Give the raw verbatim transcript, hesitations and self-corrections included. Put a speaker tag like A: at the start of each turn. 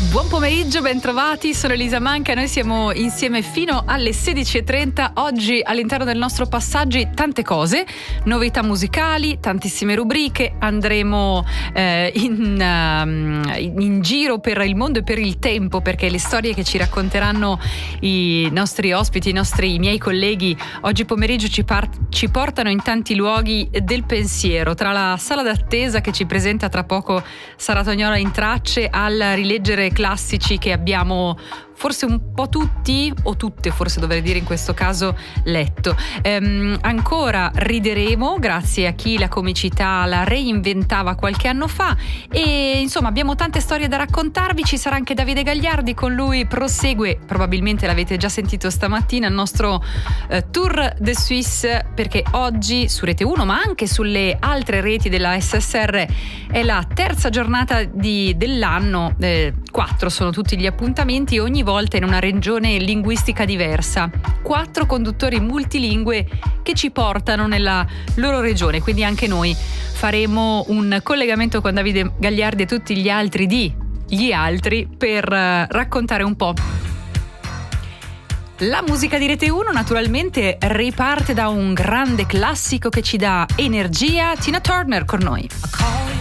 A: Buon pomeriggio, bentrovati, sono Elisa Manca, noi siamo insieme fino alle sedici e trenta. Oggi all'interno del nostro Passaggi tante cose, novità musicali, tantissime rubriche, andremo eh, in, uh, in giro per il mondo e per il tempo, perché le storie che ci racconteranno i nostri ospiti, i nostri i miei colleghi oggi pomeriggio ci, par- ci portano in tanti luoghi del pensiero, tra la sala d'attesa che ci presenta tra poco Sara Tognola in tracce, al rileggere classici che abbiamo forse un po' tutti o tutte, forse dovrei dire in questo caso, letto. Ehm, ancora rideremo grazie a chi la comicità la reinventava qualche anno fa e insomma abbiamo tante storie da raccontarvi. Ci sarà anche Davide Gagliardi, con lui prosegue, probabilmente l'avete già sentito stamattina, il nostro eh, Tour de Suisse, perché oggi su Rete uno ma anche sulle altre reti della S S R è la terza giornata di, dell'anno, eh, quattro sono tutti gli appuntamenti, ogni volta in una regione linguistica diversa, quattro conduttori multilingue che ci portano nella loro regione, quindi anche noi faremo un collegamento con Davide Gagliardi e tutti gli altri di gli altri per uh, raccontare un po'. La musica di Rete uno naturalmente riparte da un grande classico che ci dà energia. Tina Turner con noi.